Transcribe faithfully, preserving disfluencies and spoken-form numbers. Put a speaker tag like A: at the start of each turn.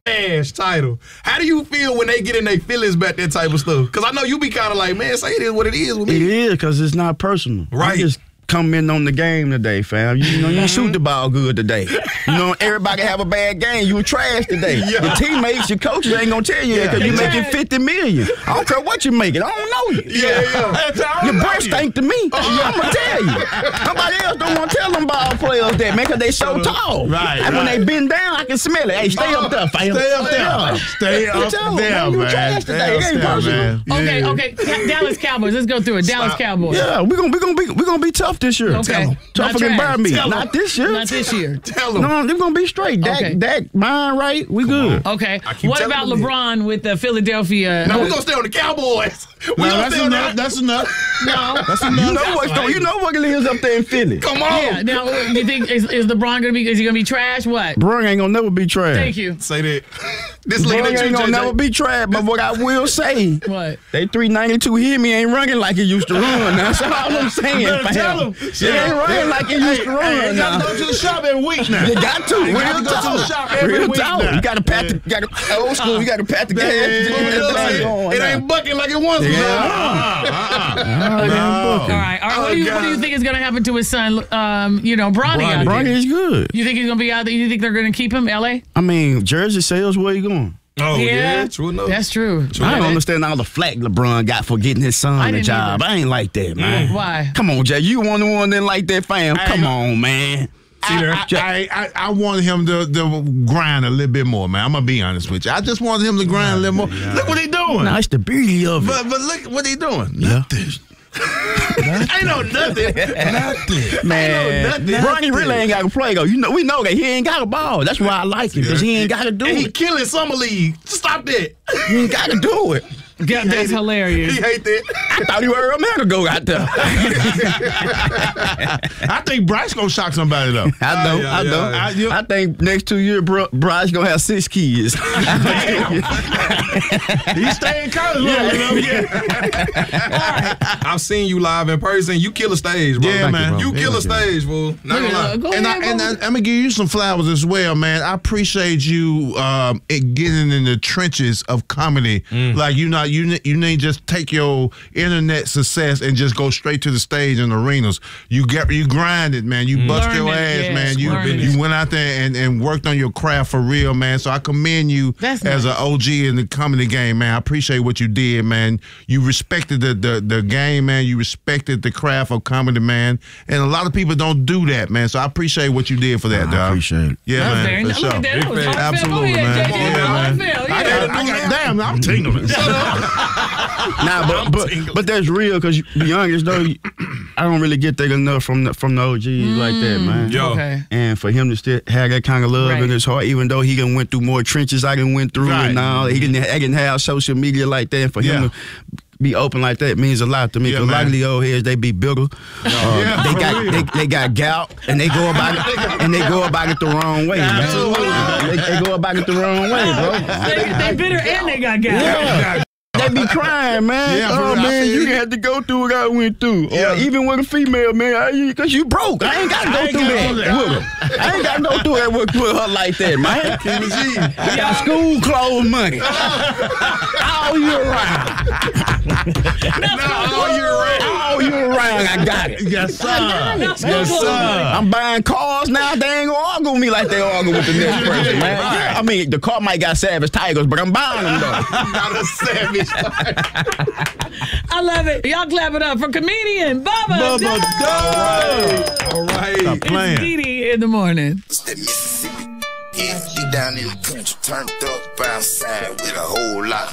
A: Ash title. How do you feel when they get in their feelings about that type of stuff? Because I know you be kind of like, man, say it is what it is with me.
B: It is because it's not personal.
A: Right.
B: I just come in on the game today, fam. You know, you didn't shoot the ball good today. You know, everybody have a bad game. You trash today. Yeah. Your teammates, your coaches ain't gonna tell you that because you're making fifty million. I don't care what you're making. I don't know you.
A: Yeah, yeah.
B: Your breath stink to me. Oh, I'm gonna tell you. Nobody else don't want to tell them ball players that, man, because they so tall.
C: Right.
B: And when
C: right.
B: they bend down, I can smell it. Hey, stay
C: oh,
B: up there, fam.
C: Stay up there. Stay up
B: you
C: there,
B: man. You
C: man.
B: trash today. It ain't personal.
D: Okay, okay. Dallas Cowboys. Let's go through it. Dallas Cowboys.
B: Yeah, we're gonna, we gonna, be, we gonna be tough this year.
D: Okay.
B: Tougher than Burn Me.
D: Tell
B: Not this year.
D: Not this year.
A: Tell them.
B: No, they're gonna be straight. Dak,
D: Okay.
B: Dak, mine right. We
A: Come
B: good.
A: on.
D: Okay.
A: I keep
D: What
A: telling
D: about
A: them
D: LeBron with the Philadelphia?
A: Now we're gonna stay on the Cowboys. We
C: No,
A: gonna
C: that's
A: stay on
C: enough.
A: that.
C: That's enough.
D: No.
C: That's
B: You
C: enough.
B: know what's going. You know what lives up there in Philly.
A: Come on.
D: Yeah. Now, do you think is, is LeBron gonna be? Is he gonna be trash? What?
B: Brung ain't gonna never be trash.
D: Thank you.
A: Say that. This
B: Brung
A: looking at you,
B: ain't gonna
A: J J.
B: never be trash. But what I will say,
D: What?
B: they three ninety-two hear me ain't running like it used to run. That's all I'm saying.
C: You better tell
B: fam.
C: them.
B: It ain't running like it used to run.
C: Hey, you
B: now.
C: gotta go to the shop every week now.
B: You got to.
C: You
B: Real
C: gotta go to the
B: talk.
C: shop every
B: Real
C: week
B: talk.
C: now.
B: You gotta pat the. You gotta, old school. You gotta pat the gas.
C: Yeah,
B: to get that
C: yeah,
B: thing
C: yeah.
B: going
A: It
B: now.
A: ain't bucking like it once.
B: Yeah.
A: was.
C: Uh-uh.
B: Oh,
C: No.
D: All right. All right. What do you What do you think is gonna happen to his son? Um, you know, Bronny out
B: Brung
D: there.
B: is good.
D: You think he's gonna be out there? You think they're gonna keep him? L A.
B: I mean, jersey sales. Where you going?
A: Oh yeah, true enough.
D: That's true.
B: I don't understand all the flack LeBron got for getting his son
D: I
B: a
D: didn't
B: job.
D: either.
B: I ain't like that, man.
D: Why?
B: Come on, Jay. You one the one that like that, fam.
C: I
B: Come
C: ain't-
B: on, man.
C: I, I, I, I wanted him to, to grind a little bit more, man. I'm gonna be honest with you. I just wanted him to grind a little more. Look what he doing.
B: Nah, it's the beauty of it.
C: But but look what he doing.
B: Yeah.
C: Nothing.
A: Ain't no nothing.
C: Nothing.
B: Man,
A: nothing.
B: Bronny really ain't got to play, though. You know, we know that he ain't got a ball. That's why I like him, because he ain't got to do
A: And he
B: it.
A: killing summer league. Stop that.
B: He ain't got to do it.
D: God, that's hilarious.
A: He hate that.
B: I thought he was Earl Manigault out there.
C: I think Bryce gonna shock somebody though.
B: I know,
A: yeah,
B: I know.
A: yeah,
B: I,
C: yeah.
B: I think next two years, bro, Bryce gonna have six kids.
C: He's staying college, yeah, you know. Yeah.
A: I've seen you live in person. You kill a stage, bro.
C: Yeah,
A: Thank
C: man.
A: You, bro. you kill a stage, fool. Not gonna lie.
D: Go
C: And, I,
D: ahead,
C: and
D: bro.
C: I, I'm gonna give you some flowers as well, man. I appreciate you um, it getting in the trenches of comedy.
A: Mm.
C: Like you not you you didn't just take your internet success and just go straight to the stage and arenas. You get you grinded, man. You bust
D: Learned
C: your
D: it,
C: ass,
D: yes,
C: man. You
D: learned
C: you
D: it.
C: went out there and, and worked on your craft for real, man. So I commend you
D: That's
C: as
D: nice.
C: an O G in the comedy game, man. I appreciate what you did, man. You respected the, the the game, man. You respected the craft of comedy, man. And a lot of people don't do that, man. So I appreciate what you did for that,
B: I
C: dog.
B: appreciate it.
C: Yeah,
D: That's
C: man.
D: very
C: For
D: nice.
C: sure.
D: Look at that. That was heartfelt.
C: Absolutely,
D: Go ahead,
C: man.
D: J J.
C: Yeah, man.
D: Heartfelt,
C: I
D: yeah.
C: got, I got, damn, I'm tingling.
B: Nah, but but, but that's real, because the youngest though, I don't really get that enough from the, from the O Gs like that, man.
A: Yo.
D: Okay.
B: And for him to still have that kind of love
D: Right.
B: in his heart, even though he done went through more trenches I done went through,
C: Right.
B: and all, he didn't, I didn't have social media like that. And for him
C: Yeah.
B: to be open like that means a lot to me.
C: Yeah,
B: Because a lot
C: man.
B: of the old heads, they be bitter. Uh,
C: Yeah,
B: they
C: for
B: got
C: real.
B: they, they got gout, and they go about it and they go about it the wrong way, man. They, they go about it the wrong way, bro.
D: They, they bitter and they got gas.
B: Yeah. They be crying, man.
C: Yeah, for
B: oh,
C: real. I
B: man,
C: feel
B: you
C: you.
B: had to go through what I went through.
C: Yeah.
B: Or even with a female, man, because you broke. I ain't got to go
C: I ain't
B: through
C: gotta
B: that
C: do that.
B: with her. I ain't got to go through that with, with her like that, man.
A: Kenny G.
B: I got school clothes money all year round.
A: Nah, all year round.
B: All year round, I got it.
C: Yes, sir.
D: Yes,
C: sir.
B: I'm buying cars now. They ain't gonna argue with me like they argue with the next person, man.
C: Right.
B: I mean, the car might got Savage Tigers, but I'm buying them though.
A: Not a savage.
D: I love it. Y'all clap it up for comedian Bubba.
C: Bubba Doe.
A: All right.
C: Stop
D: It's
C: playing.
D: Didi in the morning.
E: It's that Mississippi. Yeah, she down in the country, turned up outside with a whole lot